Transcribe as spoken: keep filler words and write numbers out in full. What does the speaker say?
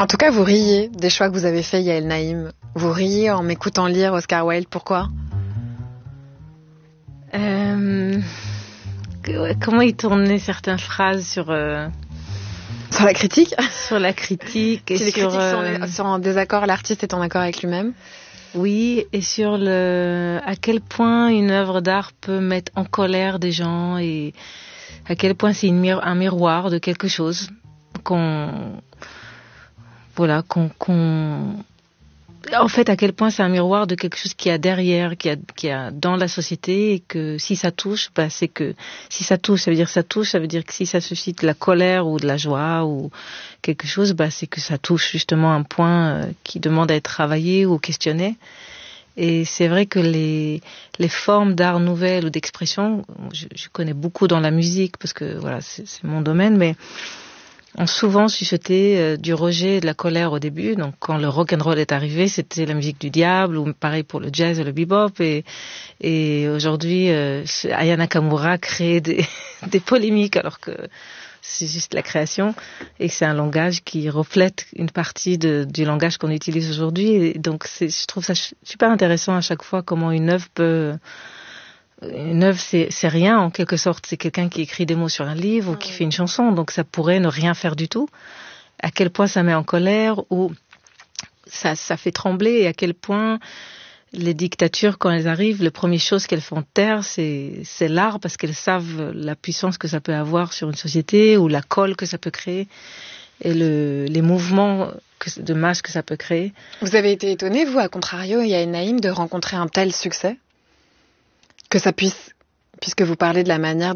En tout cas, vous riez des choix que vous avez faits, Yael Naïm. Vous riez en m'écoutant lire Oscar Wilde. Pourquoi? euh... Comment il tournait certaines phrases sur... Euh... Sur la critique? Sur la critique. Et si les sur, critiques euh... sont, sont en désaccord, l'artiste est en accord avec lui-même? Oui, et sur le à quel point une œuvre d'art peut mettre en colère des gens et à quel point c'est une mir- un miroir de quelque chose qu'on voilà qu'on qu'on en fait à quel point c'est un miroir de quelque chose qui a derrière, qui a qui a dans la société, et que si ça touche, bah c'est que si ça touche, ça veut dire que ça touche, ça veut dire que si ça suscite de la colère ou de la joie ou quelque chose, bah c'est que ça touche justement un point euh, qui demande à être travaillé ou questionné. Et c'est vrai que les les formes d'art nouvelle ou d'expression, je, je connais beaucoup dans la musique parce que voilà, c'est, c'est mon domaine, mais ont souvent suscité euh, du rejet et de la colère au début. Donc quand le rock and roll est arrivé, c'était la musique du diable, ou pareil pour le jazz et le bebop. Et, et aujourd'hui, euh, Aya Nakamura crée des, des polémiques alors que c'est juste la création et c'est un langage qui reflète une partie de, du langage qu'on utilise aujourd'hui. Et donc c'est, je trouve ça super intéressant à chaque fois comment une œuvre peut... Une œuvre, c'est, c'est rien en quelque sorte. C'est quelqu'un qui écrit des mots sur un livre ou qui fait une chanson. Donc ça pourrait ne rien faire du tout. À quel point ça met en colère ou ça, ça fait trembler, et à quel point les dictatures, quand elles arrivent, les premières choses qu'elles font taire, c'est, c'est l'art, parce qu'elles savent la puissance que ça peut avoir sur une société ou la colle que ça peut créer et le, les mouvements que, de masse que ça peut créer. Vous avez été étonné, vous, à contrario, Yael Naïm, de rencontrer un tel succès? Que ça puisse, puisque vous parlez de la manière